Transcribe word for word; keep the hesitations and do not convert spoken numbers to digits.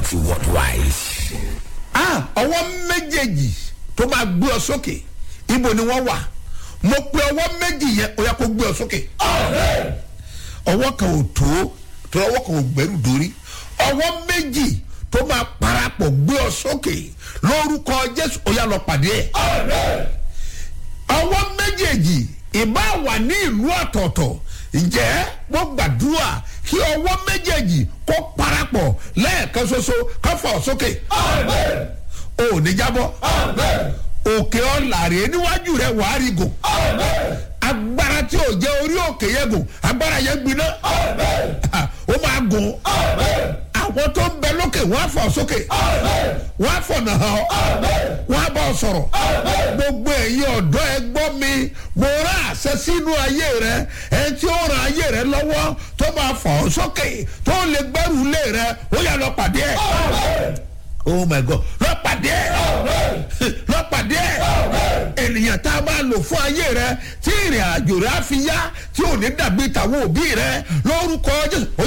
Authority worldwide. Ah, ọwọ́ méjèèjì tó máa gbé ọ sókè ibo ni wọ́n wà mo pe ọwọ́ méjì yẹn ó yá kó gbé ọ sókè. ọwọ́ kan ò tó tó ọwọ́ kan ò gbẹ́rù dórí ọwọ́ méjì tó máa parapọ̀ gbé ọ sókè lórúkọ Jésù ó yá lọ pàdé ẹ̀. ọwọ́ méjèèjì ìbá wà ní ìlú ọ̀tọ̀ọ̀tọ̀ ǹjẹ́ mo gbàdúrà kí ọwọ́ méjèèjì kó parapọ̀ lẹ́ẹ̀kan ṣoṣo ká fà ọ́ sókè. o ò ní jábọ́. òkè ọ̀làrè níwájú rẹ̀ wàá rí gùn. agbára tí ò jẹ́ orí òkè yẹn gùn agbára yẹn gbiná. ó máa gùn. àwọn tó ń bẹ lókè wọ́n á fà ọ́ sókè. wọ́n á fọ̀nà hàn ọ́. wọ́n á bá ọ sọ̀rọ̀. gbogbo ẹ̀yin ọ̀dọ́ ẹ gbọ́ mi mo rán àṣẹ sínú ayé rẹ ẹ tí ó ran ayé rẹ lọ́wọ́ tó máa fà ọ́ sókè tó lè gbẹ́rù lé rẹ ó yá lọ pàdé ẹ̀. Oh my God, lọ pàdé ẹ̀ lọ pàdé ẹ̀ ènìyàn tá a máa lò fún ayé rẹ tí ìrìn àjò rẹ á fi yá tí ò ní dàbí tàwọn òbí rẹ lórúkọ Jésù ó